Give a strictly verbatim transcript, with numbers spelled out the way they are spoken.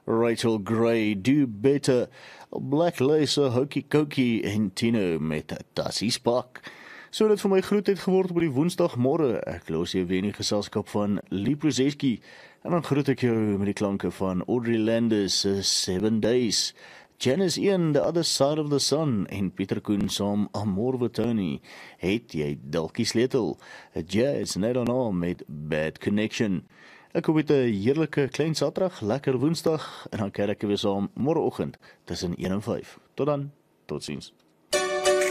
Rachel Gray, Do Better, Black Laser, Hokey Cokey en Tino met Tassie Spak. So dit vir my groet het geword op die woensdagmorgen. Ek los jy weer in die geselskap van Lee Prozeski en dan groet ek jou met die klanke van Audrey Landis' Seven Days. Janice Ian, The Other Side of the Sun en Pieter Koen saam Amor Tony. Het jy dalk die sleutel? Jazz net daarna met Bad Connection. Ek hoop het 'n heerlike klein Saterdag, lekker Woensdag en dan kyk ek weer saam môreoggend tussen een en vyf. Tot dan, totsiens.